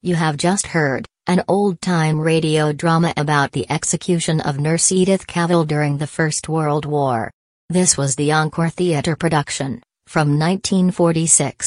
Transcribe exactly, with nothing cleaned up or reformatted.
You have just heard an old-time radio drama about the execution of Nurse Edith Cavell during the First World War. This was the Encore Theatre production, from nineteen forty-six.